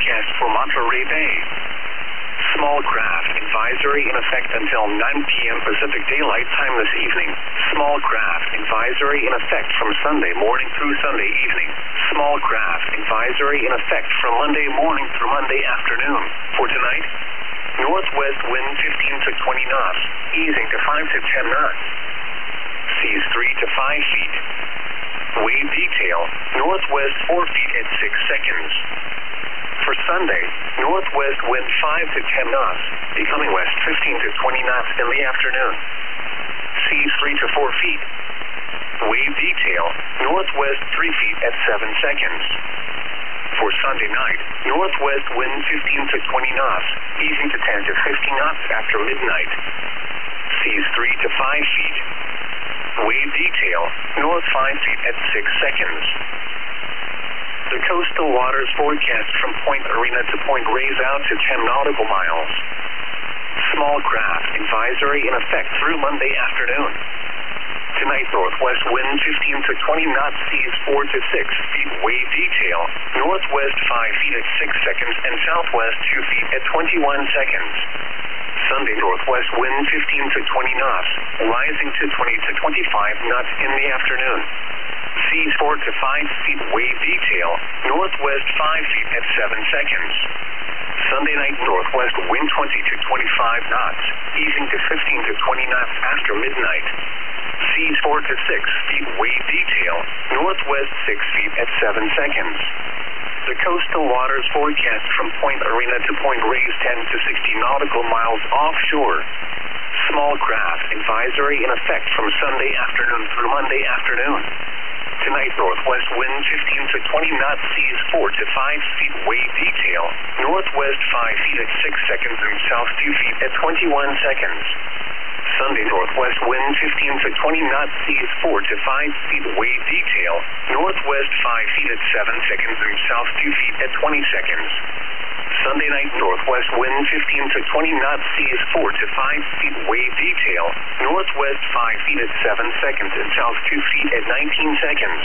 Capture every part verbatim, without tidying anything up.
forecast for Monterey Bay. Small craft advisory in effect until nine p m Pacific Daylight Time this evening. Small craft advisory in effect from Sunday morning through Sunday evening. Small craft advisory in effect from Monday morning through Monday afternoon. For tonight, northwest wind fifteen to twenty knots, easing to five to ten knots. Seas three to five feet. Wave detail, northwest four feet at six seconds. For Sunday, northwest wind five to ten knots, becoming west fifteen to twenty knots in the afternoon. Seas three to four feet. Wave detail, northwest three feet at seven seconds. For Sunday night, northwest wind fifteen to twenty knots, easing to ten to fifteen knots after midnight. Seas three to five feet. Wave detail, north five feet at six seconds. The coastal waters forecast from Point Arena to Point Reyes out to ten nautical miles. Small craft advisory in effect through Monday afternoon. Tonight, northwest wind fifteen to twenty knots, seas four to six feet. Wave detail, northwest five feet at six seconds and southwest two feet at twenty-one seconds. Sunday, northwest wind fifteen to twenty knots, rising to twenty to twenty-five knots in the afternoon. Seas four to five feet. Wave detail, northwest five feet at seven seconds. Sunday night, northwest wind twenty to twenty-five knots, easing to fifteen to twenty knots after midnight. Seas four to six feet. Wave detail, northwest six feet at seven seconds. The coastal waters forecast from Point Arena to Point Reyes ten to sixty nautical miles offshore. Small craft advisory in effect from Sunday afternoon through Monday afternoon. Tonight, northwest wind fifteen to twenty knots, seas four to five feet. Wave detail, northwest five feet at six seconds and south two feet at twenty-one seconds. Sunday, northwest wind fifteen to twenty knots, seas four to five feet. Wave detail, northwest five feet at seven seconds and south two feet at twenty seconds. Sunday night, northwest wind fifteen to twenty knots, seas four to five feet. Wave detail, northwest five feet at seven seconds and south two feet at nineteen seconds.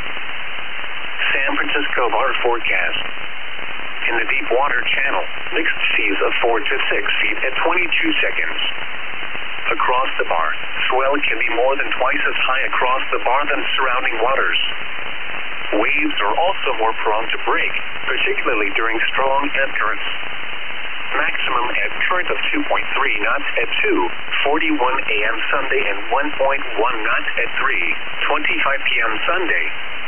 San Francisco water forecast. In the deep water channel, mixed seas of four to six feet at twenty-two seconds. Across the bar, swell can be more than twice as high across the bar than surrounding waters. Waves are also more prone to break, particularly during strong ebb currents. Maximum ebb current of two point three knots at two forty-one a m Sunday and one point one knots at three twenty-five p m Sunday.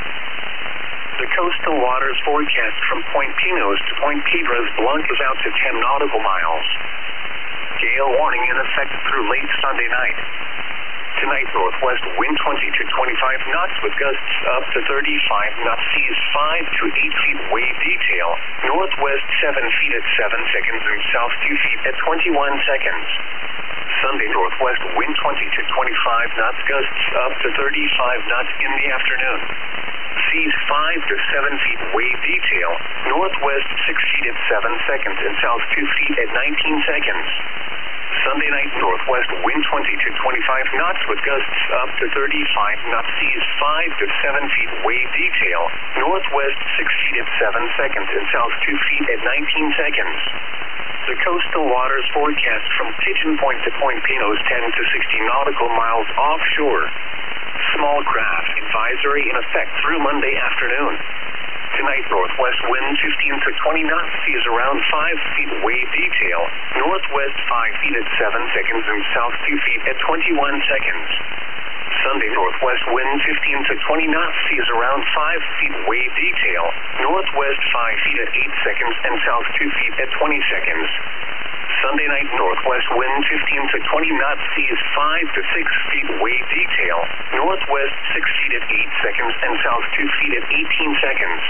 The coastal waters forecast from Point Pinos to Point Piedras Blancas out to ten nautical miles. Gale warning in effect through late Sunday night. Tonight, northwest wind twenty to twenty-five knots with gusts up to thirty-five knots, seas five to eight feet. Wave detail, northwest seven feet at seven seconds and south two feet at twenty-one seconds. Sunday, northwest wind twenty to twenty-five knots, gusts up to thirty-five knots in the afternoon. Seas five to seven feet. Wave detail, northwest six feet at seven seconds and south two feet at nineteen seconds. Sunday night, northwest wind twenty to twenty-five knots with gusts up to thirty-five knots, seas five to seven feet. Wave detail, northwest six feet at seven seconds and south two feet at nineteen seconds. The coastal waters forecast from Pigeon Point to Point Pinos ten to sixty nautical miles offshore. Small craft advisory in effect through Monday afternoon. Tonight, northwest wind fifteen to twenty knots, seas around five feet. Wave detail, northwest five feet at seven seconds and south two feet at twenty-one seconds. Sunday, northwest wind fifteen to twenty knots, seas around five feet. Wave detail, northwest five feet at eight seconds and south two feet at twenty seconds. Sunday night, northwest wind fifteen to twenty knots, seas five to six feet. Wave detail, northwest six feet at eight seconds and south two feet at eighteen seconds.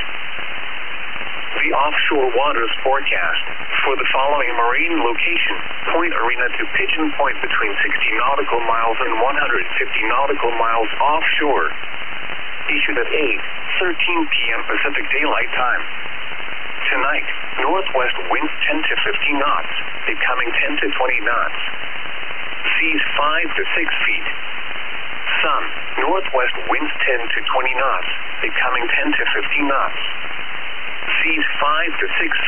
The offshore waters forecast for the following marine location: Point Arena to Pigeon Point between sixty nautical miles and one hundred fifty nautical miles offshore. Issued at eight thirteen p m Pacific Daylight Time. Tonight, northwest winds ten to fifteen knots, becoming ten to twenty knots. Seas five to six feet. Sun, northwest winds ten to twenty knots, becoming ten to fifteen knots. Seas five to six